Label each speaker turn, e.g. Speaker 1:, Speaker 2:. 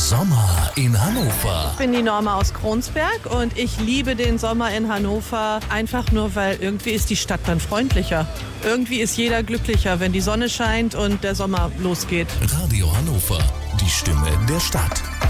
Speaker 1: Sommer in Hannover.
Speaker 2: Ich bin die Norma aus Kronsberg und ich liebe den Sommer in Hannover, einfach nur, weil irgendwie ist die Stadt dann freundlicher. Irgendwie ist jeder glücklicher, wenn die Sonne scheint und der Sommer losgeht.
Speaker 1: Radio Hannover, die Stimme der Stadt.